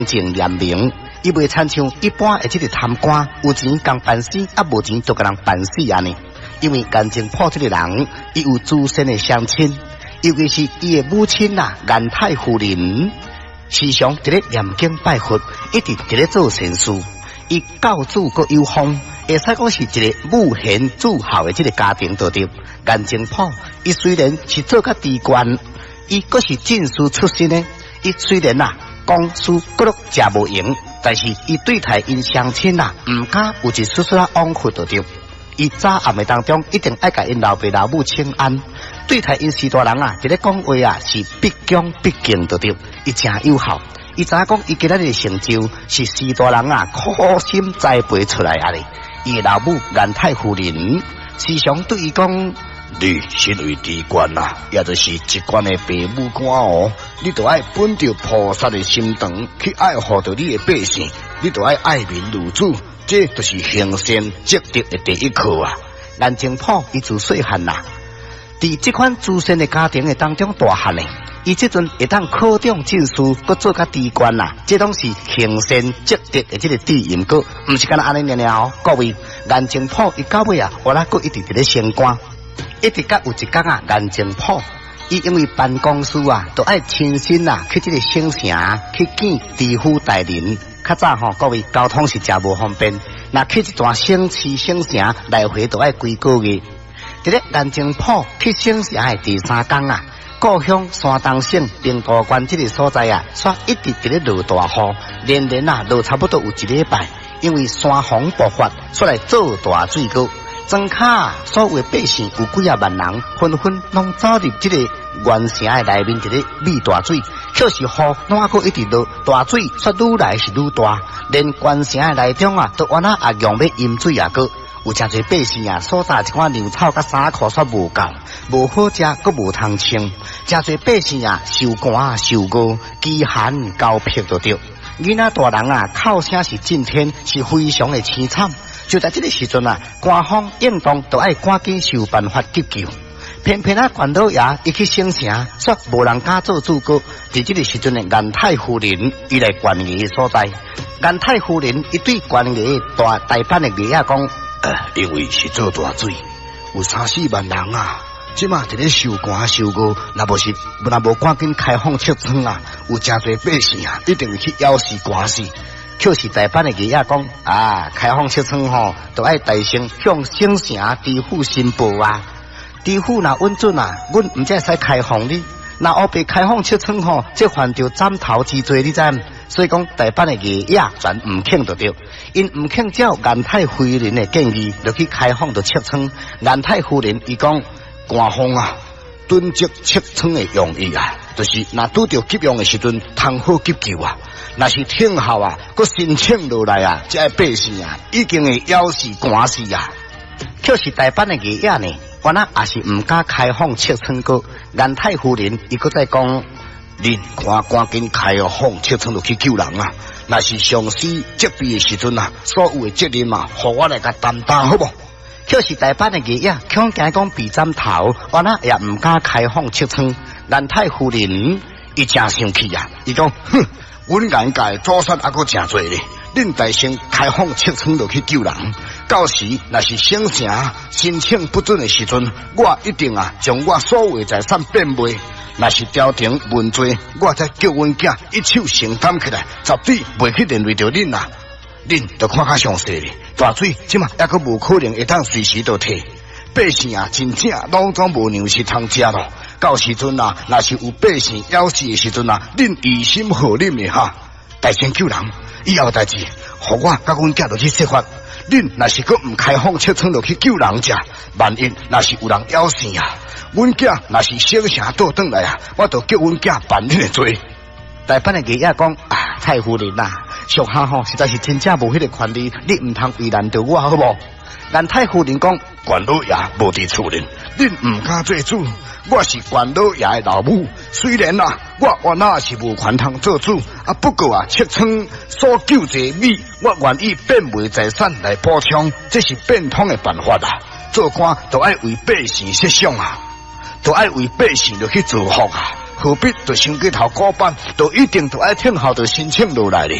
正严明，伊袂参像一般的这个贪官，有钱共办死，啊无钱就甲人办死安尼。因为颜正甫这个人，伊有祖先的乡亲，尤其是伊的母亲呐，颜太夫人，时常伫咧念经拜佛，一直伫咧做善事。伊教子阁有方，会使讲是一个母贤子孝的这个家庭得着。颜正甫，伊虽然是做甲低官，伊阁是进士出身的。伊虽然呐公私各都食无闲，但是伊对待因乡亲呐，唔敢有一丝丝啊枉费得着。伊早暗的当中一定爱甲因老爸老母请安，对待因士大人啊，伫咧讲话啊是必恭必敬得着，伊真有效。伊知影讲伊今仔日的成就是士大人啊苦心栽培出来啊哩。伊的老母颜太夫人时常对伊讲。你身为低官啊，也就是一官的父母官哦，你就爱本着菩萨的心肠去爱护着你的百姓，你就爱爱民如子，这就是行善积德的第一课啊。颜正甫伊自细汉呐，伫这款祖先的家庭的当中大汉的，伊这阵会当考中进士，搁做甲低官呐，这拢是行善积德的这个第因果，唔是干那安尼念哦。各位，颜正甫伊到尾啊，我啦搁一直伫咧升官。一直到有一天啊，颜正甫伊因为办公事啊，都爱亲身啊去这个省城去见知府大人。较早吼，各位交通是真无方便，那去一段省市省城来回都爱几个月。伫咧颜正甫去省城的第3天啊，故乡山东省平道县这个所在啊，煞一直伫咧落大雨，连连啊落差不多有1礼拜，因为山洪爆发，出来做大水沟。庄卡所有百姓有几万人，纷纷拢走入这个原城的内面，伫咧避大水。可是雨哪个一直落，大水却愈来是愈大，连原城的内中啊，都完啊也用要淹水啊个。有真侪百姓啊，所带一款粮草甲衫裤煞无够，无好食，阁无通穿。真侪百姓啊，受寒受饿，饥寒交迫着着。囡仔大人啊，哭声是震天，是非常的凄惨。就在这个时阵啊，官方应当都爱赶紧想办法急救。偏偏啊，关老爷一去省城，煞无人敢做主角。在这个时阵的颜太夫人，伊来管衙所在。颜太夫人伊对管衙大班的衙讲，因为是做大水，有3-4万人啊，即马伫咧受寒受饿，若无赶紧开放撤仓啊，有真侪百姓啊，一定会去枵死寒死。却是大班的爷爷讲开放撤仓吼，都爱大声向省城知府申报啊。知府若允准啊，阮唔才使开放你。若后被开放撤仓吼，这犯着斩头之罪，你知唔？所以讲大班的爷爷全唔肯就对，因唔肯照颜太夫人的建议，就去开放就撤仓。颜太夫人伊讲官方啊，敦促撤仓的用意啊，就是若拄着急用的时阵，通好急救啊。若是听候啊，佮申请落来啊，这百姓啊，已经会枵死寒死啊。可是大班的爷爷呢，原来也是唔敢开放撤仓个。颜太夫人伊佮再讲，恁赶紧开放撤仓就去救人啊。若是上司责备的时阵啊，所有的责任啊，互我来甲担当好不？可是大班的爷爷恐惊讲被斩头，原来也唔敢开放撤仓。颜太夫人伊真生气啊，伊讲哼。阮眼界祖山还阁真多咧，恁大声开放撤仓就去救人，到时若是省城申请不准的时阵，我一定啊将我所有的财产变卖。若是调停问罪，我再叫阮囝一手承担起来，绝对袂去连累着恁啊！恁就看较详细咧，大水即马还阁无可能会当随时都退，百姓啊真正拢总无粮食通食咯。到时阵啊，若是有百姓枵死的时阵啊，恁于心何忍的哈？大声救人，以后代志，互我甲阮囝就去说法。恁若是阁唔开放撤仓，就去救人者，万一若是有人枵死啊，阮囝若是省城倒转来啊，我就叫阮囝办恁的罪。大班的爷爷讲太夫人啦，属下吼实在是真正无迄个权利，你唔通为难着我好无？颜太夫人讲，关老爷无伫厝咧，恁唔敢做主。我是关老爷的老母，虽然啊，我原来是无权通做主啊，不过啊，撤仓所救济米，我愿意变卖财产来补偿，这是变通的办法啊。做官都爱为百姓设想啊，都爱为百姓就去造福啊。 何必就先过头古板，就一定就爱听候就申请落来咧。